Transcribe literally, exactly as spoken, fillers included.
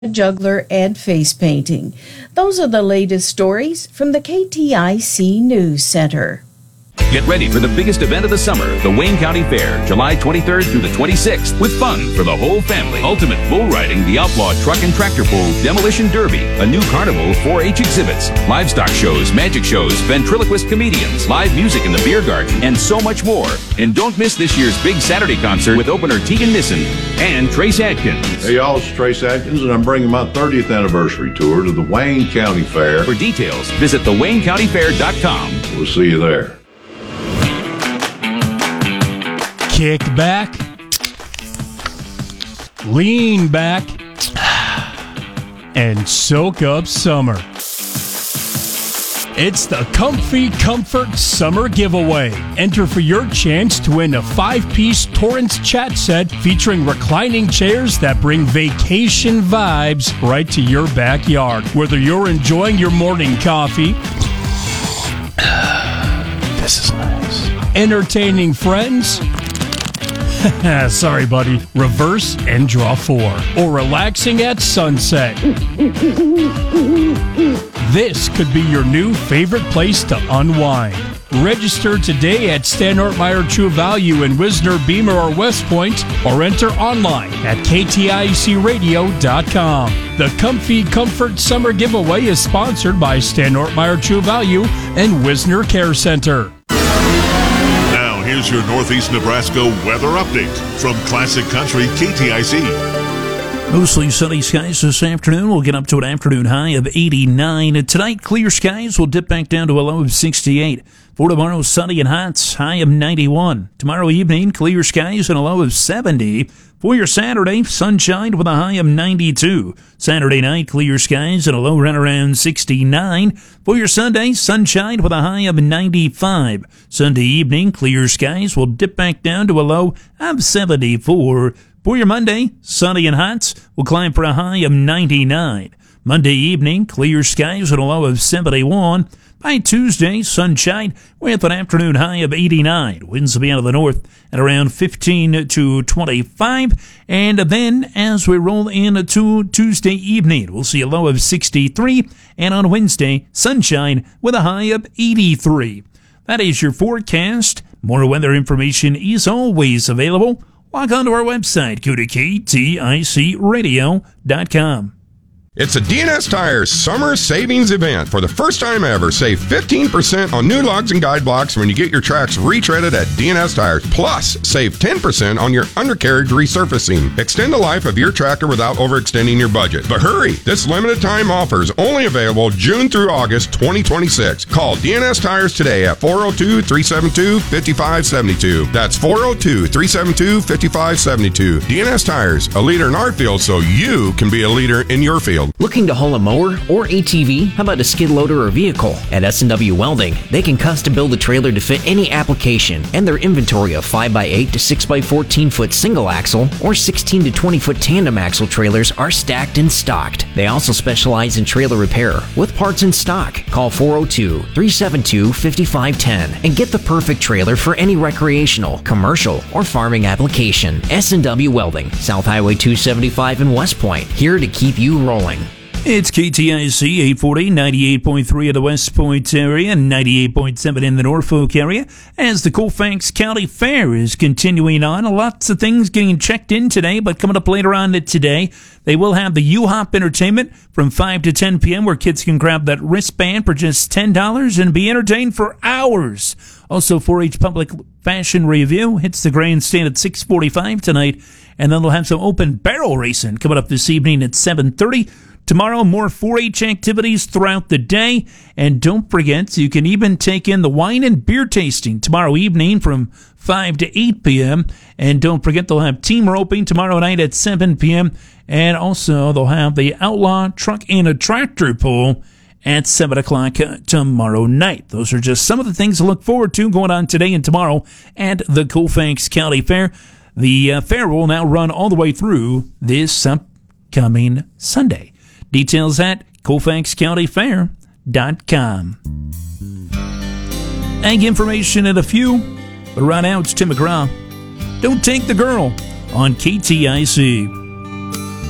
juggler and face painting. Those are the latest stories from the K T I C News Center. Get ready for the biggest event of the summer, the Wayne County Fair, July twenty-third through the twenty-sixth, with fun for the whole family. Ultimate bull riding, the Outlaw Truck and Tractor Pull, Demolition Derby, a new carnival, four H exhibits, livestock shows, magic shows, ventriloquist comedians, live music in the beer garden, and so much more. And don't miss this year's big Saturday concert with opener Tegan Nissen and Trace Adkins. Hey y'all, it's Trace Adkins, and I'm bringing my thirtieth anniversary tour to the Wayne County Fair. For details, visit the wayne county fair dot com. We'll see you there. Kick back, lean back, and soak up summer. It's the Comfy Comfort Summer Giveaway. Enter for your chance to win a five-piece Torrance chat set featuring reclining chairs that bring vacation vibes right to your backyard. Whether you're enjoying your morning coffee, this is nice, entertaining friends, sorry, buddy. Reverse and draw four. Or relaxing at sunset. This could be your new favorite place to unwind. Register today at Stan Ortmeyer True Value in Wisner, Beamer, or West Point, or enter online at k t i c radio dot com. The Comfy Comfort Summer Giveaway is sponsored by Stan Ortmeyer True Value and Wisner Care Center. Here's your Northeast Nebraska weather update from Classic Country K T I C. Mostly sunny skies this afternoon. We'll get up to an afternoon high of eighty-nine. Tonight, clear skies will dip back down to a low of sixty-eight. For tomorrow, sunny and hot, high of ninety-one. Tomorrow evening, clear skies and a low of seventy. For your Saturday, sunshine with a high of ninety-two. Saturday night, clear skies and a low right around sixty-nine. For your Sunday, sunshine with a high of ninety-five. Sunday evening, clear skies will dip back down to a low of seventy-four. For your Monday, sunny and hot will climb for a high of ninety-nine. Monday evening, clear skies and a low of seventy-one. By Tuesday, sunshine with an afternoon high of eighty-nine. Winds will be out of the north at around fifteen to twenty-five. And then as we roll into Tuesday evening, we'll see a low of sixty-three. And on Wednesday, sunshine with a high of eighty-three. That is your forecast. More weather information is always available. Log on to our website, go to k t i c radio dot com. It's a D N S Tires Summer Savings Event. For the first time ever, save fifteen percent on new lugs and guide blocks when you get your tracks retreaded at D N S Tires. Plus, save ten percent on your undercarriage resurfacing. Extend the life of your tractor without overextending your budget. But hurry! This limited time offer is only available June through August twenty twenty-six. Call D N S Tires today at four oh two, three seven two, five five seven two. That's four oh two, three seven two, five five seven two. D N S Tires, a leader in our field so you can be a leader in your field. Looking to haul a mower or A T V? How about a skid loader or vehicle? At S and W Welding, they can custom build a trailer to fit any application, and their inventory of five by eight to six by fourteen foot single axle or sixteen to twenty foot tandem axle trailers are stacked and stocked. They also specialize in trailer repair with parts in stock. Call four oh two, three seven two, five five one zero and get the perfect trailer for any recreational, commercial, or farming application. S and W Welding, South Highway two seventy-five in West Point, here to keep you rolling. It's K T I C eight forty, ninety-eight point three in the West Point area and ninety-eight point seven in the Norfolk area as the Colfax County Fair is continuing on. Lots of things getting checked in today, but coming up later on today, they will have the U-Hop Entertainment from five to ten p.m. where kids can grab that wristband for just ten dollars and be entertained for hours. Also, four H Public Fashion Review hits the grandstand at six forty-five tonight, and then they'll have some open barrel racing coming up this evening at seven thirty. Tomorrow, more four H activities throughout the day. And don't forget, you can even take in the wine and beer tasting tomorrow evening from five to eight p.m. And don't forget, they'll have team roping tomorrow night at seven p.m. And also, they'll have the Outlaw Truck and a Tractor Pull at seven o'clock tomorrow night. Those are just some of the things to look forward to going on today and tomorrow at the Colfax County Fair. The uh, fair will now run all the way through this upcoming Sunday. Details at colfax county fair dot com. Ag information in a few, but right now it's Tim McGraw. Don't take the girl on K T I C.